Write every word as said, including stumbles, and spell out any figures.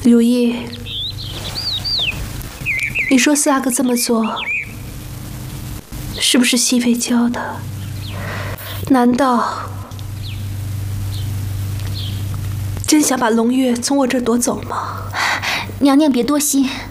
如意，你说四阿哥这么做，是不是熹妃教的？难道真想把龙月从我这儿夺走吗？ 娘娘别多心，